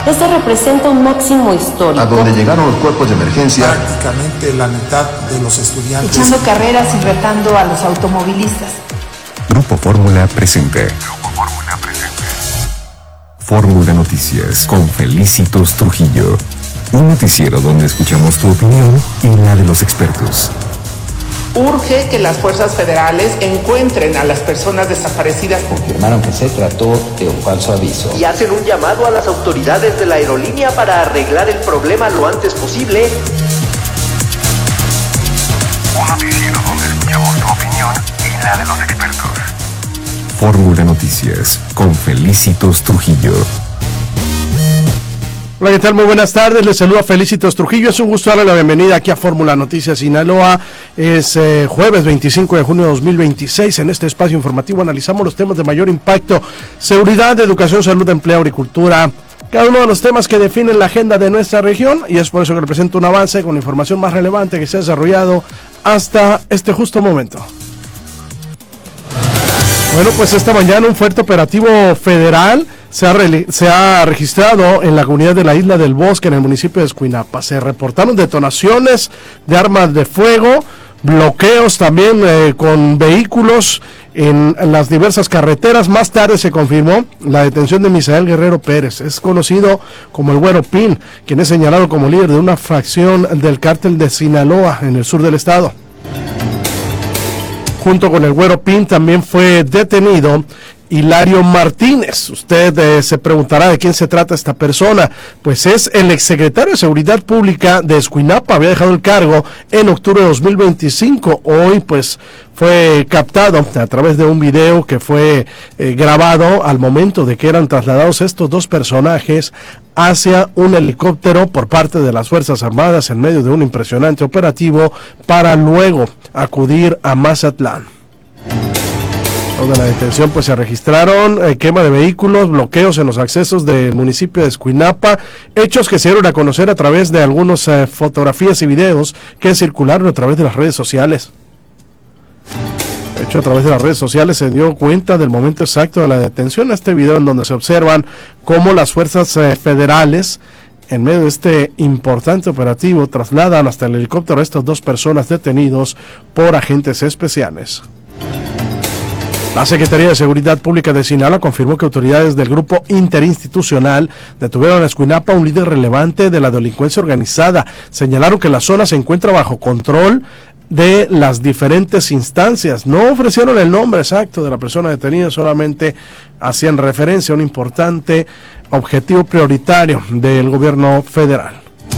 Este representa un máximo histórico. A donde llegaron los cuerpos de emergencia. Prácticamente la mitad de los estudiantes. Echando carreras y retando a los automovilistas. Grupo Fórmula presente. Fórmula Noticias con Felicitos Trujillo. Un noticiero donde escuchamos tu opinión y la de los expertos. Urge que las fuerzas federales encuentren a las personas desaparecidas. Confirmaron que se trató de un falso aviso. Y hacen un llamado a las autoridades de la aerolínea para arreglar el problema lo antes posible. Un noticiero donde escuchamos tu opinión y la de los expertos. Fórmula Noticias con Felicitos Trujillo. Hola, ¿qué tal? Muy buenas tardes, les saluda Felicitos Trujillo, es un gusto darle la bienvenida aquí a Fórmula Noticias Sinaloa. Es jueves 25 de junio de 2026, en este espacio informativo analizamos los temas de mayor impacto: seguridad, educación, salud, empleo, agricultura, cada uno de los temas que definen la agenda de nuestra región, y es por eso que le presento un avance con la información más relevante que se ha desarrollado hasta este justo momento. Bueno, pues esta mañana un fuerte operativo federal se ha registrado en la comunidad de la Isla del Bosque, en el municipio de Escuinapa. Se reportaron detonaciones de armas de fuego, bloqueos también con vehículos en las diversas carreteras. Más tarde se confirmó la detención de Misael Guerrero Pérez, es conocido como el Güero Pin, quien es señalado como líder de una fracción del cártel de Sinaloa en el sur del estado. Junto con el Güero Pin también fue detenido Hilario Martínez. Usted se preguntará de quién se trata esta persona. Pues es el exsecretario de Seguridad Pública de Escuinapa. Había dejado el cargo en octubre de 2025. Hoy pues fue captado a través de un video que fue grabado al momento de que eran trasladados estos dos personajes hacia un helicóptero por parte de las Fuerzas Armadas en medio de un impresionante operativo para luego acudir a Mazatlán. De la detención pues se registraron quema de vehículos, bloqueos en los accesos del municipio de Escuinapa, hechos que se dieron a conocer a través de algunas fotografías y videos que circularon a través de las redes sociales. De hecho, a través de las redes sociales se dio cuenta del momento exacto de la detención. Este video en donde se observan cómo las fuerzas federales, en medio de este importante operativo, trasladan hasta el helicóptero a estas dos personas detenidos por agentes especiales. La Secretaría de Seguridad Pública de Sinaloa confirmó que autoridades del grupo interinstitucional detuvieron en Escuinapa a un líder relevante de la delincuencia organizada. Señalaron que la zona se encuentra bajo control de las diferentes instancias. No ofrecieron el nombre exacto de la persona detenida, solamente hacían referencia a un importante objetivo prioritario del gobierno federal.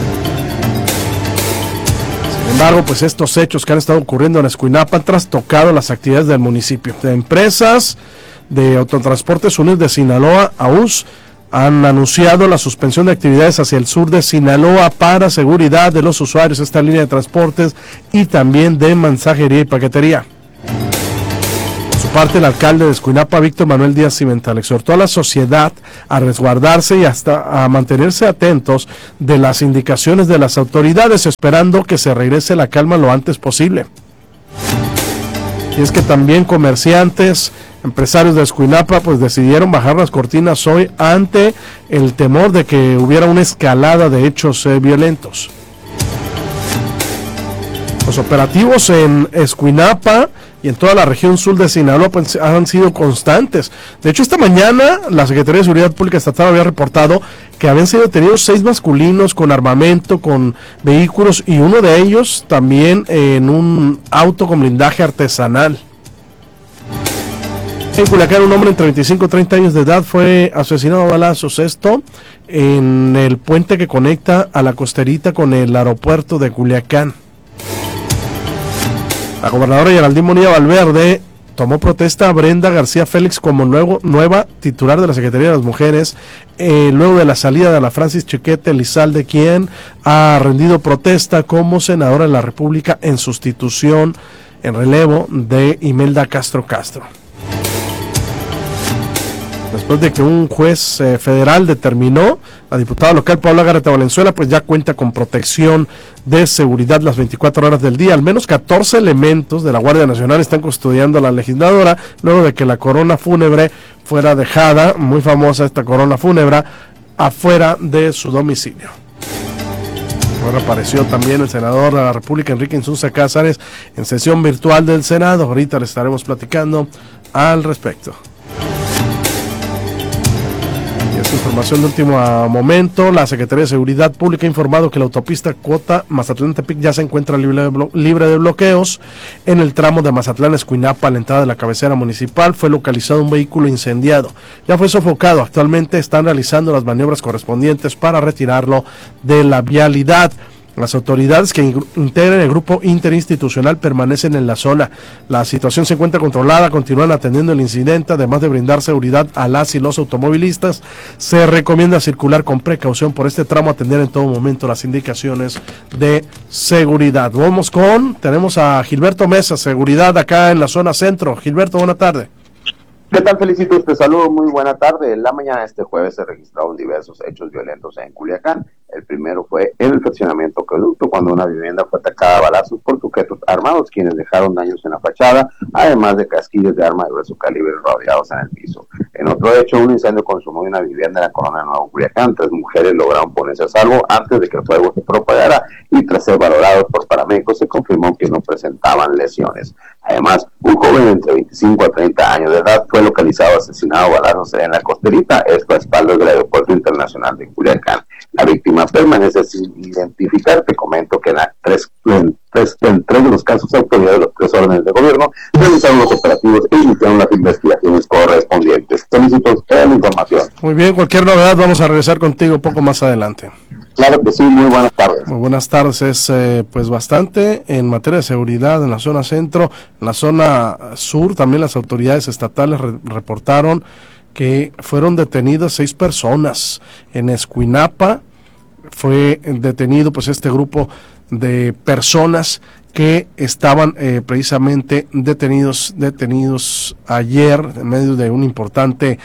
Sin embargo, pues estos hechos que han estado ocurriendo en Escuinapa han trastocado las actividades del municipio. De empresas de Autotransportes Unidos de Sinaloa, AUS, han anunciado la suspensión de actividades hacia el sur de Sinaloa para seguridad de los usuarios de esta línea de transportes y también de mensajería y paquetería. Por su parte, el alcalde de Escuinapa, Víctor Manuel Díaz Cimental, exhortó a la sociedad a resguardarse y hasta a mantenerse atentos de las indicaciones de las autoridades, esperando que se regrese la calma lo antes posible. Y es que también comerciantes, empresarios de Escuinapa pues decidieron bajar las cortinas hoy ante el temor de que hubiera una escalada de hechos violentos. Los operativos en Escuinapa y en toda la región sur de Sinaloa pues, han sido constantes. De hecho, esta mañana la Secretaría de Seguridad Pública Estatal había reportado que habían sido detenidos 6 masculinos con armamento, con vehículos, y uno de ellos también en un auto con blindaje artesanal. En Culiacán, un hombre entre 25 y 30 años de edad fue asesinado a balazos. Esto en el puente que conecta a la Costerita con el aeropuerto de Culiacán. La gobernadora Geraldine Bonilla Valverde tomó protesta a Brenda García Félix como nueva titular de la Secretaría de las Mujeres, luego de la salida de Ana Francis Chiquete Elizalde, quien ha rendido protesta como senadora de la República en sustitución, en relevo de Imelda Castro Castro. Después de que un juez federal determinó, la diputada local Paula Garreta Valenzuela pues ya cuenta con protección de seguridad las 24 horas del día. Al menos 14 elementos de la Guardia Nacional están custodiando a la legisladora luego de que la corona fúnebre fuera dejada, muy famosa esta corona fúnebre, afuera de su domicilio. Bueno, apareció también el senador de la República, Enrique Insunza Cázares, en sesión virtual del Senado. Ahorita le estaremos platicando al respecto. Y es información de último momento. La Secretaría de Seguridad Pública ha informado que la autopista Cuota Mazatlán-Tepic ya se encuentra libre de bloqueos. En el tramo de Mazatlán-Escuinapa, a la entrada de la cabecera municipal, fue localizado un vehículo incendiado. Ya fue sofocado. Actualmente están realizando las maniobras correspondientes para retirarlo de la vialidad. Las autoridades que integran el grupo interinstitucional permanecen en la zona. La situación se encuentra controlada, continúan atendiendo el incidente, además de brindar seguridad a las y los automovilistas. Se recomienda circular con precaución por este tramo, atender en todo momento las indicaciones de seguridad. Tenemos a Gilberto Mesa, seguridad acá en la zona centro. Gilberto, buena tarde. ¿Qué tal, Felicitos? Te saludo, muy buena tarde. En la mañana de este jueves se registraron diversos hechos violentos en Culiacán. El primero fue en el fraccionamiento Acueducto, cuando una vivienda fue atacada a balazos por sujetos armados, quienes dejaron daños en la fachada, además de casquillos de arma de grueso calibre rodeados en el piso. En otro hecho, un incendio consumió una vivienda en la colonia Nuevo Culiacán. 3 mujeres lograron ponerse a salvo antes de que el fuego se propagara, y tras ser valorados por paramédicos se confirmó que no presentaban lesiones. Además, un joven entre 25 a 30 años de edad fue localizado asesinado a balazos en la Costerita, esto a espaldas del Aeropuerto Internacional de Culiacán. La víctima permanece sin identificar. Te comento que en tres de los casos, autoridades de los 3 órdenes de gobierno realizaron los operativos e iniciaron las investigaciones correspondientes. Solicito toda la información. Muy bien, cualquier novedad vamos a regresar contigo poco más adelante. Claro que sí, muy buenas tardes. Muy buenas tardes. Es pues bastante en materia de seguridad en la zona centro. En la zona sur también las autoridades estatales reportaron que fueron detenidas 6 personas. En Escuinapa fue detenido pues este grupo de personas que estaban precisamente detenidos ayer en medio de un importante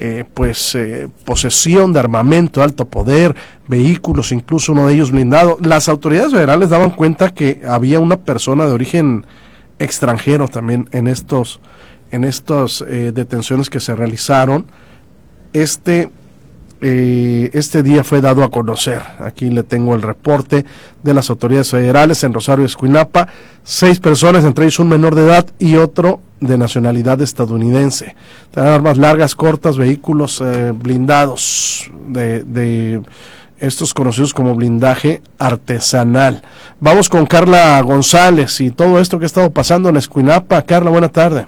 posesión de armamento de alto poder, vehículos, incluso uno de ellos blindado. Las autoridades federales daban cuenta que había una persona de origen extranjero también en estas detenciones que se realizaron. Este día fue dado a conocer. Aquí le tengo el reporte de las autoridades federales en Rosario Escuinapa. 6 personas, entre ellos un menor de edad y otro de nacionalidad estadounidense. Tenían armas largas, cortas, vehículos blindados de estos conocidos como blindaje artesanal. Vamos con Carla González y todo esto que ha estado pasando en Escuinapa. Carla, buena tarde.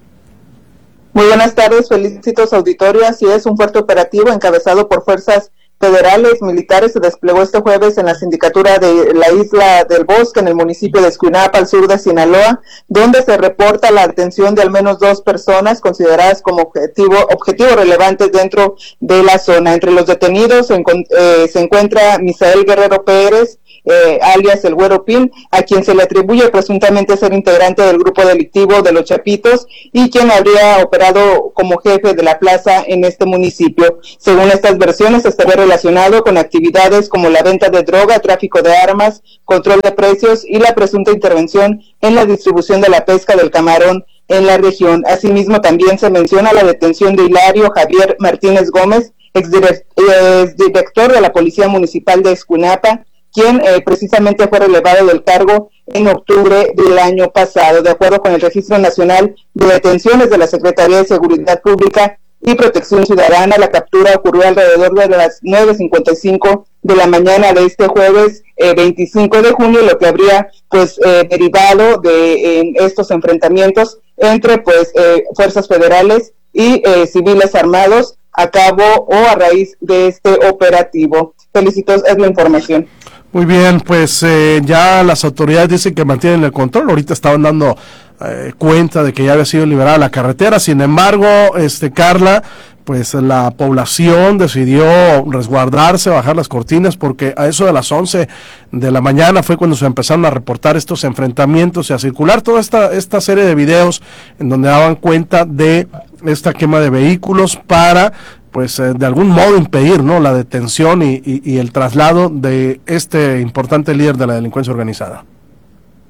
Muy buenas tardes, Felicitos auditorio. Así es, un fuerte operativo encabezado por fuerzas federales, militares, se desplegó este jueves en la sindicatura de la Isla del Bosque, en el municipio de Escuinapa, al sur de Sinaloa, donde se reporta la detención de al menos 2 personas consideradas como objetivo relevantes dentro de la zona. Entre los detenidos se encuentra Misael Guerrero Pérez, alias el Güero Pin, a quien se le atribuye presuntamente ser integrante del grupo delictivo de los Chapitos y quien habría operado como jefe de la plaza en este municipio. Según estas versiones, estaría relacionado con actividades como la venta de droga, tráfico de armas, control de precios y la presunta intervención en la distribución de la pesca del camarón en la región. Asimismo, también se menciona la detención de Hilario Javier Martínez Gómez, exdirector de la Policía Municipal de Escuinapa, quien precisamente fue relevado del cargo en octubre del año pasado. De acuerdo con el Registro Nacional de Detenciones de la Secretaría de Seguridad Pública y Protección Ciudadana, la captura ocurrió alrededor de las 9:55 de la mañana de este jueves 25 de junio, lo que habría derivado de estos enfrentamientos entre fuerzas federales y civiles armados a cabo o a raíz de este operativo. Felicitos, es la información. Muy bien, ya las autoridades dicen que mantienen el control. Ahorita estaban dando cuenta de que ya había sido liberada la carretera. Sin embargo, Carla, la población decidió resguardarse, bajar las cortinas, porque a eso de las 11 de la mañana fue cuando se empezaron a reportar estos enfrentamientos y a circular toda esta serie de videos en donde daban cuenta de esta quema de vehículos para de algún modo impedir, ¿no?, la detención y el traslado de este importante líder de la delincuencia organizada.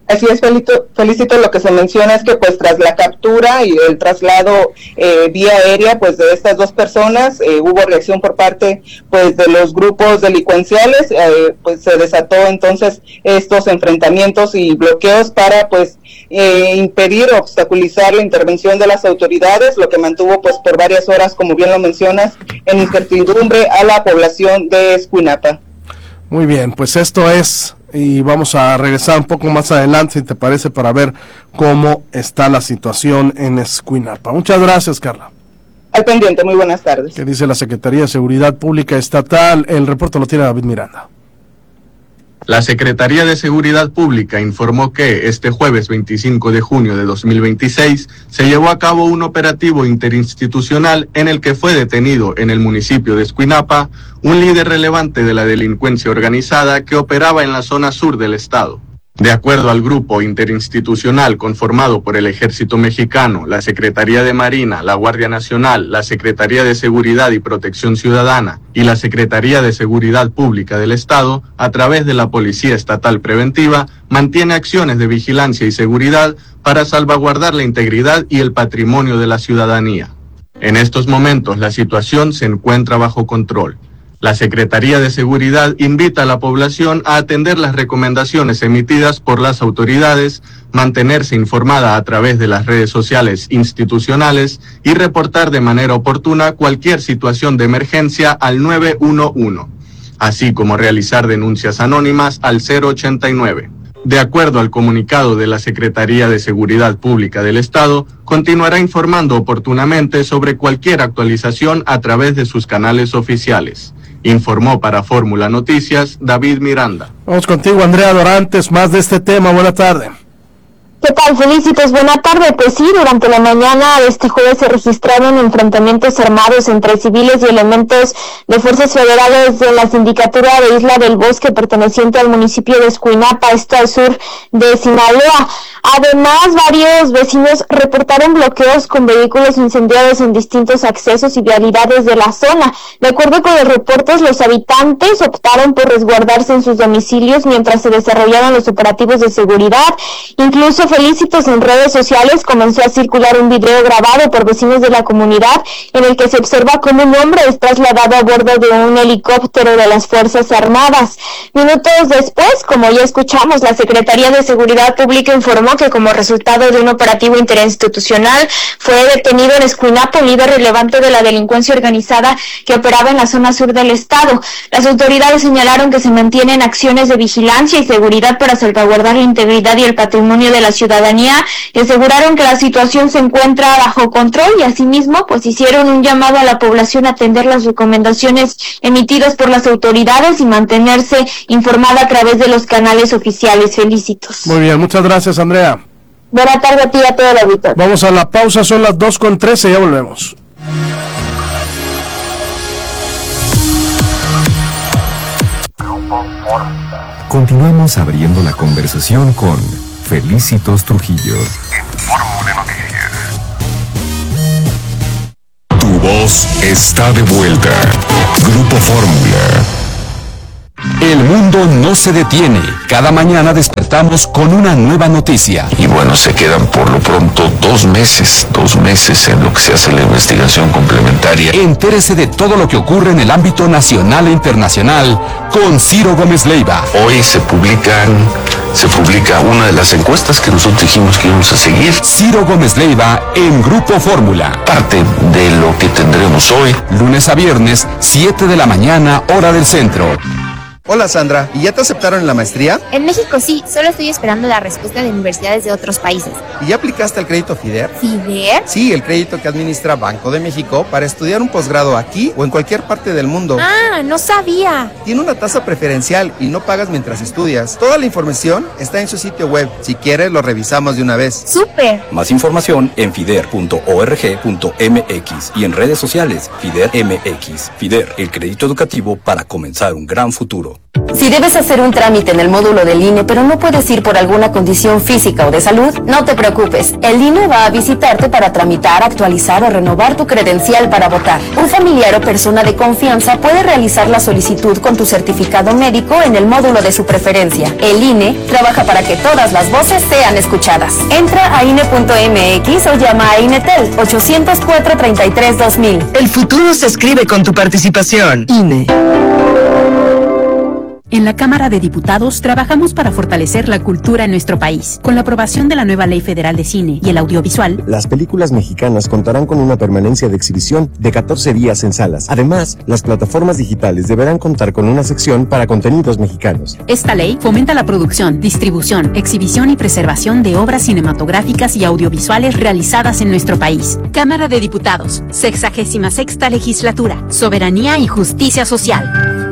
Así es, Felicito, lo que se menciona es que pues tras la captura y el traslado vía aérea pues de estas dos personas, hubo reacción por parte pues de los grupos delincuenciales, pues se desató entonces estos enfrentamientos y bloqueos para pues impedir o obstaculizar la intervención de las autoridades, lo que mantuvo pues por varias horas, como bien lo mencionas, en incertidumbre a la población de Escuinapa. Muy bien, pues esto es, y vamos a regresar un poco más adelante, si te parece, para ver cómo está la situación en Escuinapa. Muchas gracias, Carla. Al pendiente, muy buenas tardes. ¿Qué dice la Secretaría de Seguridad Pública Estatal? El reporte lo tiene David Miranda. La Secretaría de Seguridad Pública informó que este jueves 25 de junio de 2026 se llevó a cabo un operativo interinstitucional en el que fue detenido en el municipio de Escuinapa un líder relevante de la delincuencia organizada que operaba en la zona sur del estado. De acuerdo al grupo interinstitucional conformado por el Ejército Mexicano, la Secretaría de Marina, la Guardia Nacional, la Secretaría de Seguridad y Protección Ciudadana y la Secretaría de Seguridad Pública del Estado, a través de la Policía Estatal Preventiva, mantiene acciones de vigilancia y seguridad para salvaguardar la integridad y el patrimonio de la ciudadanía. En estos momentos la situación se encuentra bajo control. La Secretaría de Seguridad invita a la población a atender las recomendaciones emitidas por las autoridades, mantenerse informada a través de las redes sociales institucionales y reportar de manera oportuna cualquier situación de emergencia al 911, así como realizar denuncias anónimas al 089. De acuerdo al comunicado de la Secretaría de Seguridad Pública del Estado, continuará informando oportunamente sobre cualquier actualización a través de sus canales oficiales. Informó para Fórmula Noticias David Miranda. Vamos contigo, Andrea Dorantes, más de este tema. Buena tarde. ¿Qué tal? Felicitos, buena tarde. Pues sí, durante la mañana de este jueves se registraron enfrentamientos armados entre civiles y elementos de fuerzas federales en la sindicatura de Isla del Bosque perteneciente al municipio de Escuinapa, esto al sur de Sinaloa. Además, varios vecinos reportaron bloqueos con vehículos incendiados en distintos accesos y vialidades de la zona. De acuerdo con los reportes, los habitantes optaron por resguardarse en sus domicilios mientras se desarrollaban los operativos de seguridad. Incluso, Felicitos, en redes sociales comenzó a circular un video grabado por vecinos de la comunidad en el que se observa cómo un hombre es trasladado a bordo de un helicóptero de las Fuerzas Armadas. Minutos después, como ya escuchamos, la Secretaría de Seguridad Pública informó que como resultado de un operativo interinstitucional fue detenido en Escuinapa un líder relevante de la delincuencia organizada que operaba en la zona sur del estado. Las autoridades señalaron que se mantienen acciones de vigilancia y seguridad para salvaguardar la integridad y el patrimonio de la ciudadanía y aseguraron que la situación se encuentra bajo control y asimismo pues hicieron un llamado a la población a atender las recomendaciones emitidas por las autoridades y mantenerse informada a través de los canales oficiales. Felicitos. Muy bien, muchas gracias, Andrea. Buena tarde a ti y a toda la auditoría. Vamos a la pausa, son las 2:13, ya volvemos. Continuamos abriendo la conversación con Felicitos Trujillo. Fórmula Noticias. Tu voz está de vuelta. Grupo Fórmula. El mundo no se detiene. Cada mañana despertamos con una nueva noticia. Y bueno, se quedan por lo pronto 2 meses en lo que se hace la investigación complementaria. Entérese de todo lo que ocurre en el ámbito nacional e internacional con Ciro Gómez Leiva. Hoy se publica una de las encuestas que nosotros dijimos que íbamos a seguir. Ciro Gómez Leiva en Grupo Fórmula. Parte de lo que tendremos hoy. Lunes a viernes, 7 de la mañana, hora del centro. Hola Sandra, ¿y ya te aceptaron en la maestría? En México sí, solo estoy esperando la respuesta de universidades de otros países. ¿Y ya aplicaste al crédito FIDER? ¿FIDER? Sí, el crédito que administra Banco de México para estudiar un posgrado aquí o en cualquier parte del mundo. Ah, no sabía. Tiene una tasa preferencial y no pagas mientras estudias. Toda la información está en su sitio web. Si quieres, lo revisamos de una vez. ¡Súper! Más información en fider.org.mx y en redes sociales FIDER MX. FIDER, el crédito educativo para comenzar un gran futuro. México. Si debes hacer un trámite en el módulo del INE, pero no puedes ir por alguna condición física o de salud, no te preocupes. El INE va a visitarte para tramitar, actualizar o renovar tu credencial para votar. Un familiar o persona de confianza puede realizar la solicitud con tu certificado médico en el módulo de su preferencia. El INE trabaja para que todas las voces sean escuchadas. Entra a INE.mx o llama a INETEL 804-33-2000. El futuro se escribe con tu participación. INE. En la Cámara de Diputados trabajamos para fortalecer la cultura en nuestro país. Con la aprobación de la nueva Ley Federal de Cine y el Audiovisual, las películas mexicanas contarán con una permanencia de exhibición de 14 días en salas. Además, las plataformas digitales deberán contar con una sección para contenidos mexicanos. Esta ley fomenta la producción, distribución, exhibición y preservación de obras cinematográficas y audiovisuales realizadas en nuestro país. Cámara de Diputados, 66ª Legislatura, Soberanía y Justicia Social.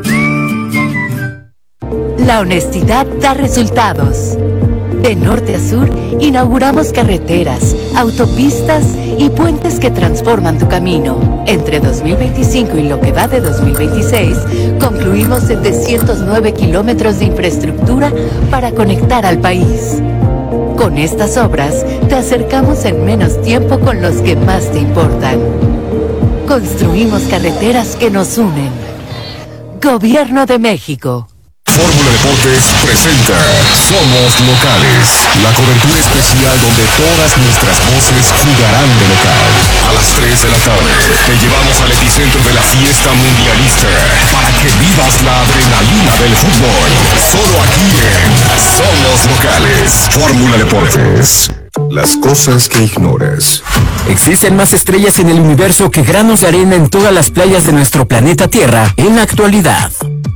La honestidad da resultados. De norte a sur, inauguramos carreteras, autopistas y puentes que transforman tu camino. Entre 2025 y lo que va de 2026, concluimos 709 kilómetros de infraestructura para conectar al país. Con estas obras, te acercamos en menos tiempo con los que más te importan. Construimos carreteras que nos unen. Gobierno de México. Fórmula Deportes presenta Somos Locales, la cobertura especial donde todas nuestras voces jugarán de local. A las 3 de la tarde te llevamos al epicentro de la fiesta mundialista para que vivas la adrenalina del fútbol. Solo aquí en Somos Locales. Fórmula Deportes. Las cosas que ignoras. Existen más estrellas en el universo que granos de arena en todas las playas de nuestro planeta Tierra en la actualidad.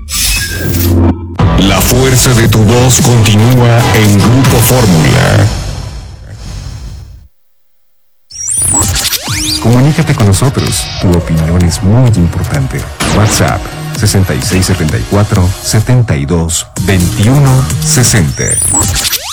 La fuerza de tu voz continúa en Grupo Fórmula. Comunícate con nosotros. Tu opinión es muy importante. WhatsApp 6674-722160.